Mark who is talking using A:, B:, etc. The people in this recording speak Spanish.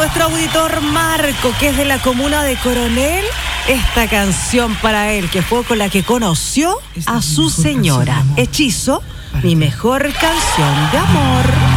A: nuestro auditor Marco, que es de la comuna de Coronel, esta canción para él, que fue con la que conoció a su señora. Hechizo, mi mejor canción de amor.